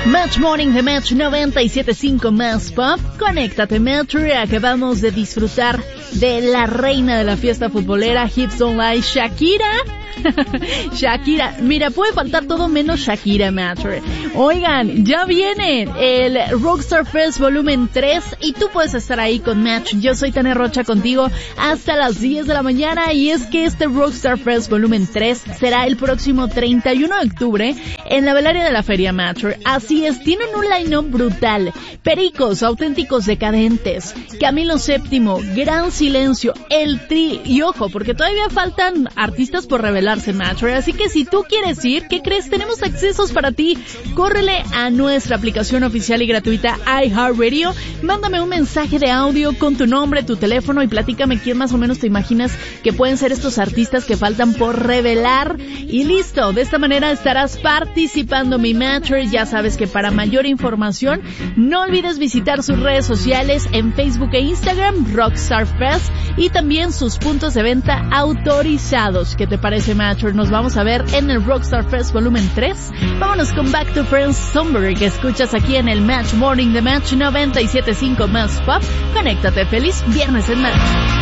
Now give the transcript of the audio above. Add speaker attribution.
Speaker 1: Match Morning de Match 97.5 Más Pop. Conéctate, Metro. Acabamos de disfrutar de la reina de la fiesta futbolera, Hips Don't Lie, Shakira. Shakira, mira, puede faltar todo menos Shakira, Metro. Oigan, ya viene el Rockstar Fest Volumen 3 y tú puedes estar ahí con Match. Yo soy Tania Rocha contigo hasta las 10 de la mañana y es que este Rockstar Fest Volumen 3 será el próximo 31 de octubre en la velaria de la Feria Metro. Así es, tienen un line-up brutal. Pericos, Auténticos Decadentes, Camilo VII, Gran Silencio, El Tri, y ojo, porque todavía faltan artistas por revelarse, Metro. Así que si tú quieres ir, ¿qué crees? Tenemos accesos para ti. Córrele a nuestra aplicación oficial y gratuita iHeartRadio. Mándame un mensaje de audio con tu nombre, tu teléfono y platícame quién más o menos te imaginas que pueden ser estos artistas que faltan por revelar. Y listo, de esta manera estarás participando, mi Metro. Ya sabes que para mayor información no olvides visitar sus redes sociales en Facebook e Instagram, Rockstar Fest, y también sus puntos de venta autorizados. ¿Qué te parece, Metro? Nos vamos a ver en el Rockstar Fest Volumen 3. Vámonos con Back to Friends Summer, que escuchas aquí en el Match Morning de Match 97.5 Más Pop. Conéctate, feliz viernes en Match.